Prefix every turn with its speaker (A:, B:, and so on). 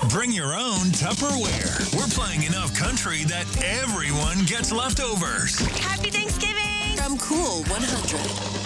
A: Bring your own Tupperware. We're playing enough country that everyone gets leftovers.
B: Happy Thanksgiving!
C: From Cool 100.